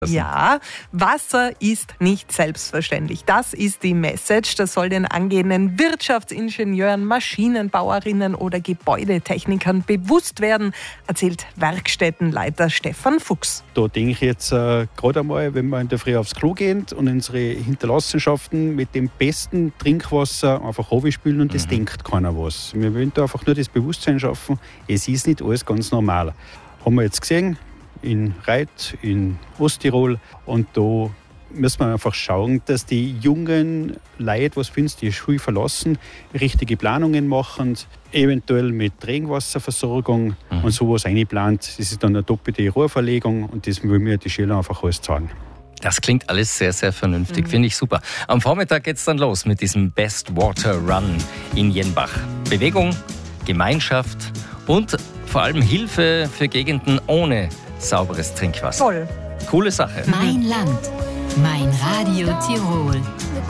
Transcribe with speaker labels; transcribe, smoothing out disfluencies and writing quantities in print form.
Speaker 1: Ja, Wasser ist nicht selbstverständlich. Das ist die Message. Das soll den angehenden Wirtschaftsingenieuren, Maschinenbauerinnen oder Gebäudetechnikern bewusst werden, erzählt Werkstättenleiter Stefan Fuchs.
Speaker 2: Da denke ich jetzt gerade einmal, wenn wir in der Früh aufs Klo gehen und unsere Hinterlassenschaften mit dem besten Trinkwasser einfach runterspülen und das denkt keiner was. Wir wollen da einfach nur das Bewusstsein schaffen, es ist nicht alles ganz normal. Haben wir jetzt gesehen, in Reit, in Osttirol. Und da müssen wir einfach schauen, dass die jungen Leute, was findest, die Schule verlassen, richtige Planungen machen, eventuell mit Regenwasserversorgung und sowas einplant. Das ist dann eine doppelte Rohrverlegung und das will mir die Schüler einfach alles zahlen.
Speaker 3: Das klingt alles sehr, sehr vernünftig, finde ich super. Am Vormittag geht's dann los mit diesem Best Water Run in Jenbach. Bewegung, Gemeinschaft und vor allem Hilfe für Gegenden ohne sauberes Trinkwasser.
Speaker 1: Toll.
Speaker 3: Coole Sache.
Speaker 4: Mein Land, mein Radio Tirol.